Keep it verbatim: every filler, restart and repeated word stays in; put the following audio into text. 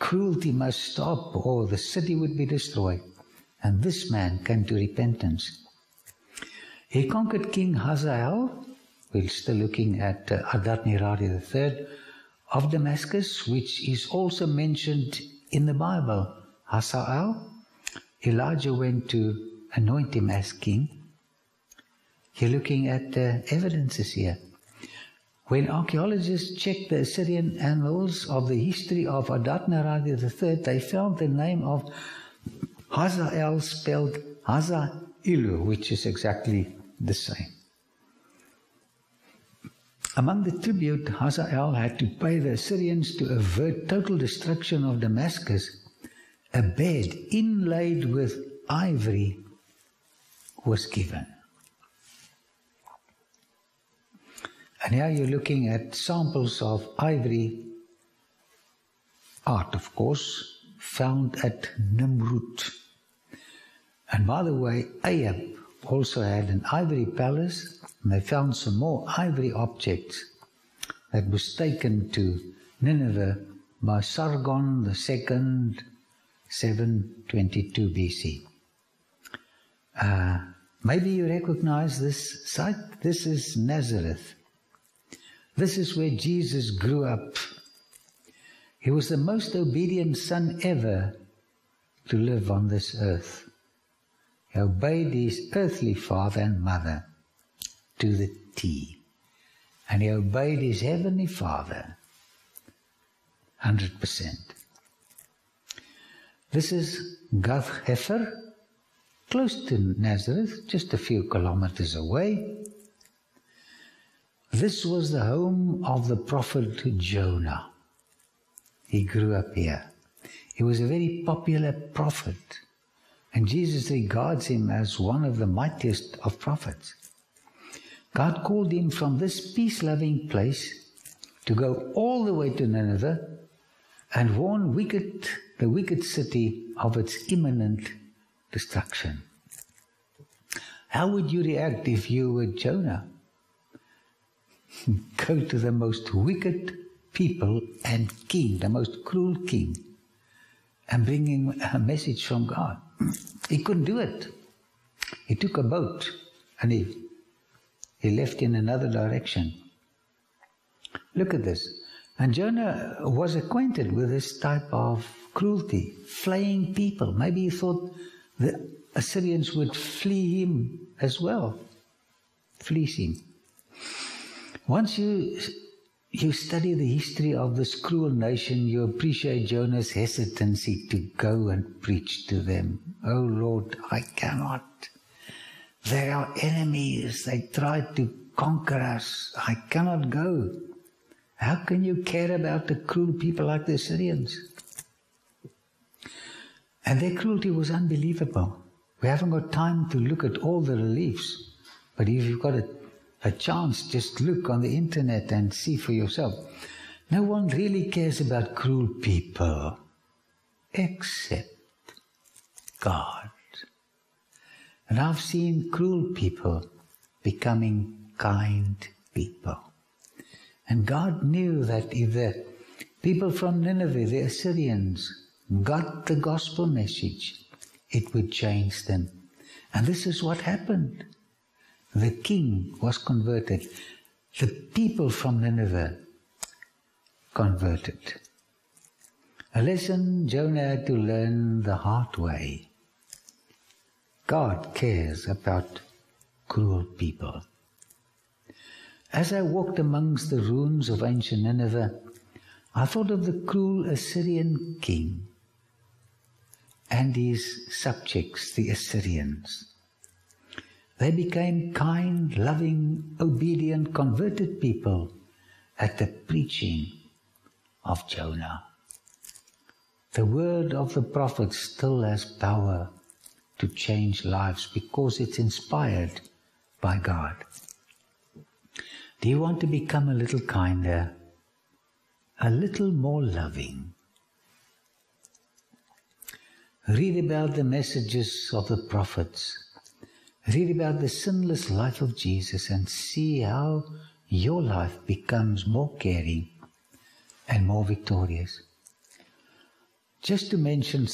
cruelty must stop or the city would be destroyed. And this man came to repentance. He conquered King Hazael. We're still looking at uh, Adad-nirari the third of Damascus, which is also mentioned in the Bible. Hazael, Elijah went to anoint him as king. You're looking at the evidences here. When archaeologists checked the Assyrian annals of the history of Adad-nirari the third, they found the name of Hazael spelled Haza-ilu, which is exactly the same. Among the tribute Hazael had to pay the Assyrians to avert total destruction of Damascus, a bed inlaid with ivory was given. And here you're looking at samples of ivory art, of course, found at Nimrud. And by the way, Ahab also had an ivory palace, and they found some more ivory objects that was taken to Nineveh by Sargon the second, seven twenty-two B C. Uh, maybe you recognize this site. This is Nazareth. This is where Jesus grew up. He was the most obedient son ever to live on this earth. He obeyed his earthly father and mother to the T. And he obeyed his heavenly Father one hundred percent. This is Gath Hefer, close to Nazareth, just a few kilometers away. This was the home of the prophet Jonah. He grew up here. He was a very popular prophet, and Jesus regards him as one of the mightiest of prophets. God called him from this peace-loving place to go all the way to Nineveh and warn wicked, the wicked city of its imminent destruction. How would you react if you were Jonah? Go to the most wicked people and king, the most cruel king, and bring him a message from God. He couldn't do it. He took a boat and he, he left in another direction. Look at this. And Jonah was acquainted with this type of cruelty, flaying people. Maybe he thought the Assyrians would flee him as well, fleece him. Once you you study the history of this cruel nation, you appreciate Jonah's hesitancy to go and preach to them. Oh Lord, I cannot. They are enemies. They tried to conquer us. I cannot go. How can you care about the cruel people like the Assyrians? And their cruelty was unbelievable. We haven't got time to look at all the reliefs, but if you've got a, a chance, just look on the internet and see for yourself. No one really cares about cruel people except God. And I've seen cruel people becoming kind people. And God knew that if the people from Nineveh, the Assyrians, got the gospel message, it would change them. And this is what happened. The king was converted. The people from Nineveh converted. A lesson Jonah had to learn the hard way. God cares about cruel people. As I walked amongst the ruins of ancient Nineveh, I thought of the cruel Assyrian king and his subjects, the Assyrians. They became kind, loving, obedient, converted people at the preaching of Jonah. The word of the prophet still has power to change lives because it's inspired by God. Do you want to become a little kinder, a little more loving? Read about the messages of the prophets. Read about the sinless life of Jesus and see how your life becomes more caring and more victorious. Just to mention